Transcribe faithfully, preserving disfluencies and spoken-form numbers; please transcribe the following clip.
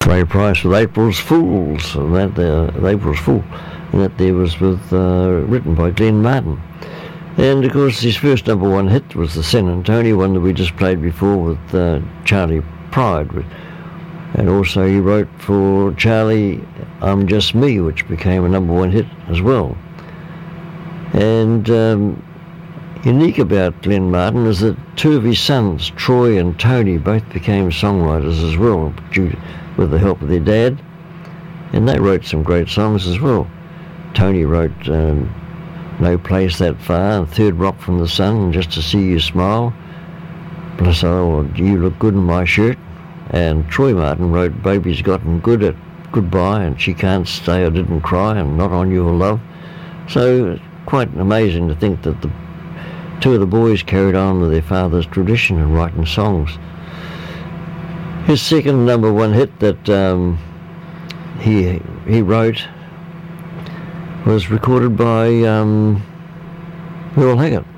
Ray Price with April's Fools, and that uh, April's Fool, and that there was with uh, written by Glenn Martin. And of course his first number one hit was the San Antonio one that we just played before with uh, Charlie Pride, and also he wrote for Charlie I'm Just Me, which became a number one hit as well. And um, unique about Glenn Martin is that two of his sons, Troy and Tony, both became songwriters as well, due, with the help of their dad, and they wrote some great songs as well. Tony wrote um, No Place That Far, and Third Rock from the Sun, and Just to See You Smile, plus oh, You Look Good in My Shirt. And Troy Martin wrote Baby's Gotten Good at Goodbye, and She Can't Stay, I Didn't Cry, and Not On Your Love. So quite amazing to think that the two of the boys carried on with their father's tradition of writing songs. His second number one hit that um, he he wrote was recorded by um, Merle Haggard.